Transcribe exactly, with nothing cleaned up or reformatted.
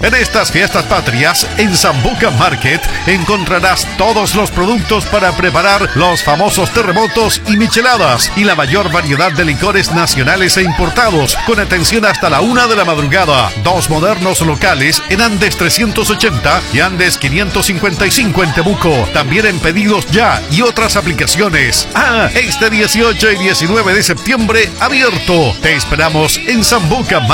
En estas fiestas patrias, en Sambuca Market, encontrarás todos los productos para preparar los famosos terremotos y micheladas y la mayor variedad de licores nacionales e importados, con atención hasta la una de la madrugada. Dos modernos locales en Andes trescientos ochenta y Andes quinientos cincuenta y cinco en Temuco. También en Pedidos Ya y otras aplicaciones. Ah, este dieciocho y diecinueve de septiembre abierto. Te esperamos en Sambuca Market.